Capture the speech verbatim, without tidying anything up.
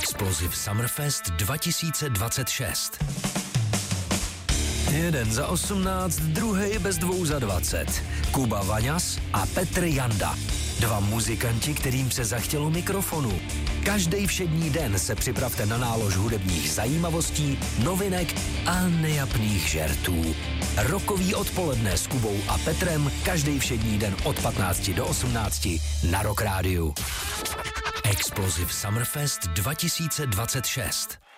Explosive Summerfest dva tisíce dvacet šest. Jeden za osmnáct, druhý bez dvou za dvacet. Kuba Vaňas a Petr Janda. Dva muzikanti, kterým se zachtělo mikrofonu. Každý všední den se připravte na nálož hudebních zajímavostí, novinek a nejapných žertů. Rokový odpoledne s Kubou a Petrem každý všední den od patnácti do osmnácti na Rock Rádiu. Explosive Summerfest dva tisíce dvacet šest.